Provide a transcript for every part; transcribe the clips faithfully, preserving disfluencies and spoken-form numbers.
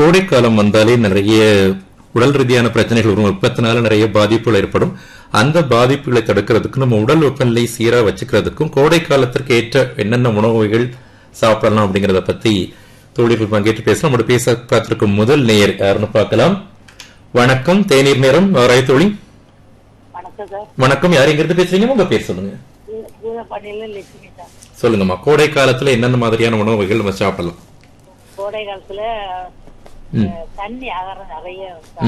கோடைக்காலம் வந்தாலே நிறைய உடல் ரீதியான பிரச்சனைகள் வரும். வெப்பத்தினால நிறைய பாதிப்புகள் ஏற்படும். அந்த பாதிப்புகளை தடுக்கிறதுக்கும் நம்ம உடல் வெப்பநிலை சீரா வச்சுக்கிறதுக்கும் கோடை காலத்திற்கு ஏற்ற என்னென்ன உணவு வகைகள் சாப்பிடலாம் அப்படிங்கறத பத்தி தோழிகள் பங்கேற்று பேசலாம். நம்மளோட பேச பார்த்திருக்கும் முதல் நேயர் யாருன்னு பார்க்கலாம். வணக்கம், தேநீர் நேரம் ஆராய் தோழி. வணக்கம், யார் எங்கிருந்து பேசுறீங்க? உங்க பேர் சொல்லுங்க. சொல்லுங்கம்மா, கோடை காலத்துல என்னென்ன மாதிரியான உணவு வகைகள் நம்ம சாப்பிடலாம்? கோடை காலத்துல தண்ணி ஆகாரம் நிறைய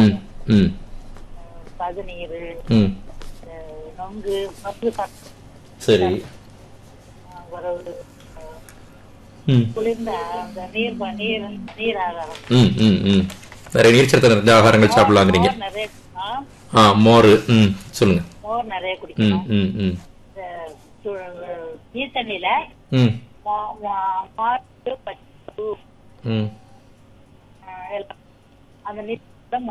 பதநீர், நொங்கு, சரி, குளிர்ந்த நீர் நீர் நீர் ஆகாரம், நிறைய நீர் சத்து நிறைந்த ஆகாரங்கள் சாப்பிடலாங்கிறீங்க. மோர், சொல்லுங்க. மோர் நிறைய குடிக்கணும். நீர் தண்ணியில அந்த நீர்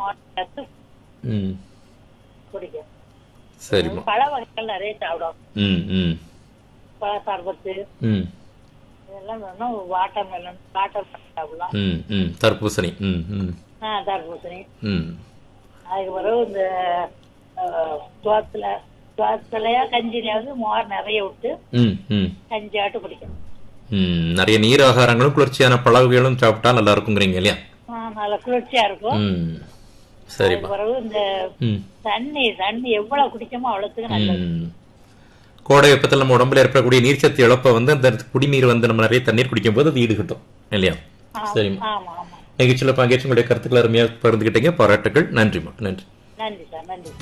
குடிக்கும். சரி, பழ வகைகள் நிறைய சாப்பிடும். பழ சர்பத்து இதெல்லாம் வேணும். வாட்டர் மெலன், வாட்டர் சாப்பிடலாம். தர்பூசணி, தர்பூசணி. அதுக்கு பிறகு இந்த துவாத்துல துவாத்துலையா கஞ்சிலையாவது மோர் நிறைய விட்டு கஞ்சி ஆட்டு குடிக்கணும். நிறைய நீர் ஆகாரங்களும் குளிர்ச்சியான பழ வகைகளும் சாப்பிட்டா நல்லா இருக்குங்கிறீங்க இல்லையா? நல்ல குளிர்ச்சியா இருக்கும். சரி, பிறகு இந்த தண்ணி தண்ணி எவ்வளவு குடிக்கமோ அவ்வளவுக்கு நல்லது. கோடை வெப்பத்தில் நம்ம உடம்புல ஏற்படக்கூடிய நீர்ச்சத்து இழப்ப வந்து அந்த குடிநீர் வந்து நம்ம நிறைய தண்ணீர் குடிக்கும் போது அது ஈடுகட்டும் இல்லையா? சரிம்மா, நிகழ்ச்சியில பங்கேற்று உங்களுடைய கருத்துக்களை அருமையா பகிர்ந்துகிட்டீங்க. பாராட்டுகள். நன்றிமா. நன்றி. நன்றி சார், நன்றி.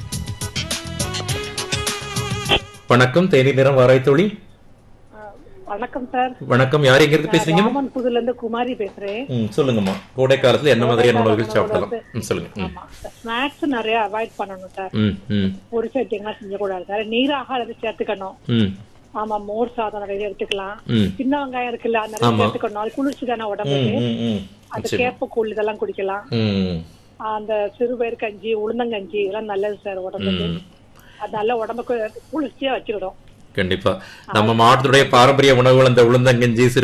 வணக்கம், தேநீர் நேரம் வாராய் தோழி. வணக்கம் சார். வணக்கம், யார் எங்க இருந்து பேசுறீங்க? புதுல இருந்து குமாரி பேசுறேன். சொல்லுங்கம்மா, கோடை காலத்துல என்ன மாதிரியான உணவுகள் சாப்பிடலாம்? சொல்லுங்க. ஸ்நாக்ஸ் நிறைய அவாய்ட் பண்ணணும் சார். பொரிச்ச ஐட்டங்கள் செஞ்சக்கூடாது சார். நீர் ஆகாரத்தை சேர்த்துக்கணும். ஆமா, மோர் சாதம் நிறைய எடுத்துக்கலாம். சின்ன வெங்காயம் இருக்குல்ல, நிறைய சேர்த்துக்கணும். அது குளிர்ச்சி தானே உடம்புக்கு. அது கேப்ப கூழ் இதெல்லாம் குடிக்கலாம். அந்த சிறுபயிர் கஞ்சி, உளுந்தங்கஞ்சி இதெல்லாம் நல்லது சார் உடம்புக்கு. அது நல்ல உடம்புக்கு குளிர்ச்சியா வச்சுக்கிடும். கண்டிப்பா நம்ம மாவட்டத்துடைய பாரம்பரிய உணவுகள் அந்த உளுந்தங்கஞ்சி,